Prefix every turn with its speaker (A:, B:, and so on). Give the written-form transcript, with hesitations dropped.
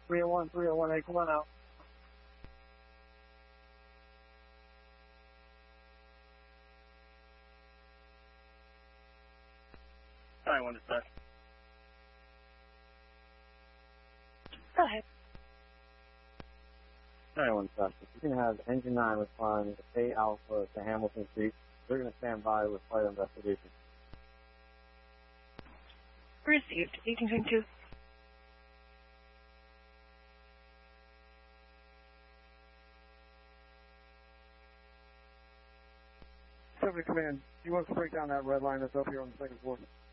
A: 301, come on out.
B: I want to start.
C: Go ahead.
A: I want to start. You can have Engine 9 respond to A Alpha to Hamilton Street. They're going to stand by with flight investigation.
C: Received. You can continue.
A: Command, you want to break down that red line that's up here on the second floor?